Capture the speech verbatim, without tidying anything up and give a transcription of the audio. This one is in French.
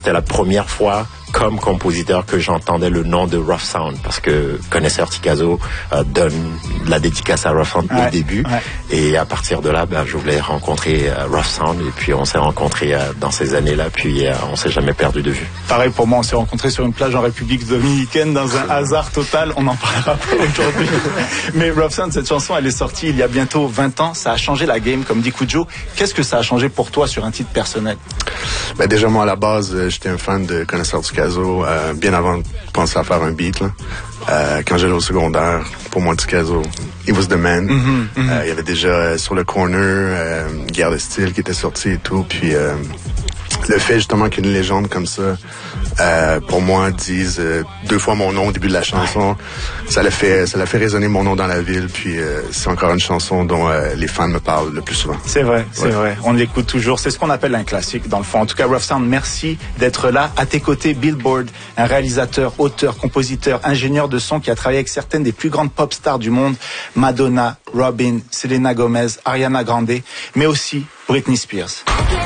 C'était la première fois comme compositeur que j'entendais le nom de Rough Sound, parce que connaisseur Ticazo euh, donne la dédicace à Rough Sound ouais, au début, ouais. Et à partir de là, ben, je voulais rencontrer euh, Rough Sound, et puis on s'est rencontrés euh, dans ces années-là, puis euh, on s'est jamais perdu de vue. Pareil pour moi, on s'est rencontrés sur une plage en République Dominicaine dans un hasard total, on n'en parlera pas aujourd'hui. Mais Rough Sound, cette chanson, elle est sortie il y a bientôt vingt ans, ça a changé la game, comme dit Kudjo. Qu'est-ce que ça a changé pour toi sur un titre personnel? Ben déjà, moi, à la base, j'étais un fan de connaisseur Ticazo, euh, bien avant de penser à faire un beat, là. Euh, quand j'allais au secondaire, pour moi, Ticazo, he was the man. Mm-hmm, mm-hmm. Euh, il y avait déjà euh, sur le corner, euh, Guerre de style qui était sorti et tout, puis euh, le fait justement qu'une légende comme ça, euh, pour moi, dise euh, deux fois mon nom au début de la chanson, ça l'a fait, ça l'a fait résonner mon nom dans la ville, puis euh, c'est encore une chanson dont euh, les fans me parlent le plus souvent. C'est vrai, c'est ouais. vrai. On l'écoute toujours. C'est ce qu'on appelle un classique, dans le fond. En tout cas, Rough Sound, merci d'être là. À tes côtés, Billboard, un réalisateur, auteur, compositeur, ingénieur de son qui a travaillé avec certaines des plus grandes pop stars du monde, Madonna, Robin, Selena Gomez, Ariana Grande, mais aussi Britney Spears.